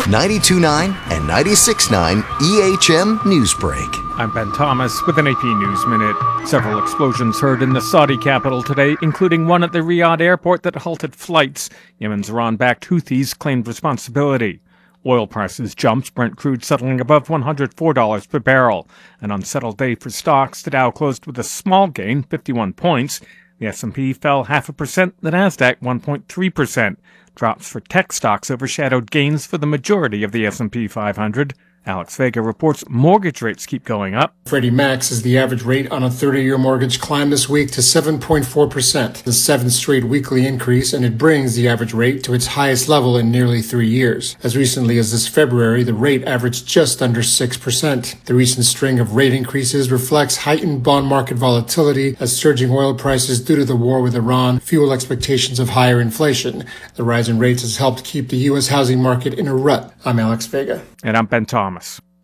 92.9 and 96.9 EHM Newsbreak. I'm Ben Thomas with an AP News Minute. Several explosions heard in the Saudi capital today, including one at the Riyadh airport that halted flights. Yemen's Iran-backed Houthis claimed responsibility. Oil prices jumped, Brent crude settling above $104 per barrel. An unsettled day for stocks. The Dow closed with a small gain, 51 points. The S&P fell 0.5%, the Nasdaq 1.3%. Drops for tech stocks overshadowed gains for the majority of the S&P 500. Alex Vega reports mortgage rates keep going up. Freddie Mac says the average rate on a 30-year mortgage climbed this week to 7.4%, the seventh straight weekly increase, and it brings the average rate to its highest level in nearly 3 years. As recently as this February, the rate averaged just under 6%. The recent string of rate increases reflects heightened bond market volatility as surging oil prices due to the war with Iran fuel expectations of higher inflation. The rise in rates has helped keep the U.S. housing market in a rut. I'm Alex Vega. And I'm Ben Thomas.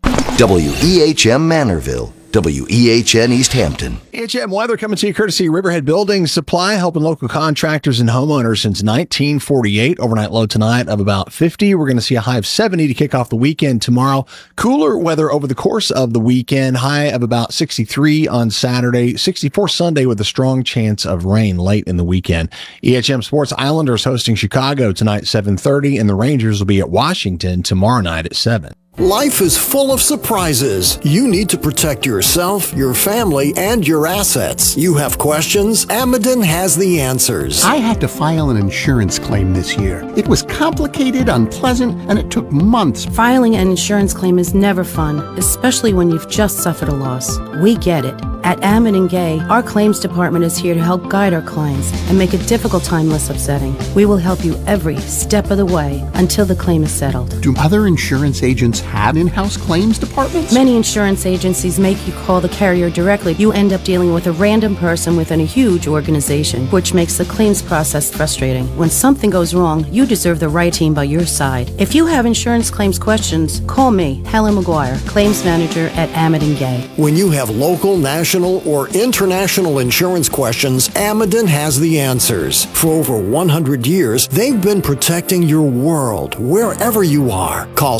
WEHM Manorville, WEHN East Hampton. EHM weather coming to you courtesy Riverhead Building Supply, helping local contractors and homeowners since 1948. Overnight low tonight of about 50. We're going to see a high of 70 to kick off the weekend tomorrow. Cooler weather over the course of the weekend. High of about 63 on Saturday, 64 Sunday with a strong chance of rain late in the weekend. EHM Sports Islanders hosting Chicago tonight 7:30, and the Rangers will be at Washington tomorrow night at 7. Life is full of surprises. You need to protect yourself, your family, and your assets. You have questions? Ameden has the answers. I had to file an insurance claim this year. It was complicated, unpleasant, and it took months. Filing an insurance claim is never fun, especially when you've just suffered a loss. We get it. At Ameden Gay, our claims department is here to help guide our clients and make a difficult time less upsetting. We will help you every step of the way until the claim is settled. Do other insurance agents have in-house claims departments? Many insurance agencies make you call the carrier directly. You end up dealing with a random person within a huge organization, which makes the claims process frustrating. When something goes wrong, you deserve the right team by your side. If you have insurance claims questions, call me, Helen McGuire, claims manager at Ameden Gay. When you have local, national, or international insurance questions, Ameden has the answers. For over 100 years, they've been protecting your world, wherever you are. Call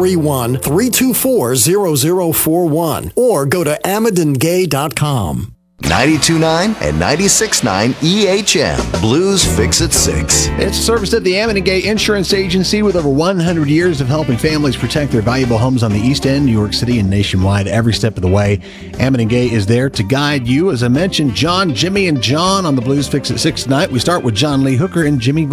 631-324-0041 or go to AmedenGay.com. 92.9 and 96.9 EHM. Blues Fix at 6. It's a service at the Ameden Gay Insurance Agency with over 100 years of helping families protect their valuable homes on the East End, New York City, and nationwide every step of the way. Ameden Gay is there to guide you. As I mentioned, John, Jimmy, and John on the Blues Fix at 6 tonight. We start with John Lee Hooker and Jimmy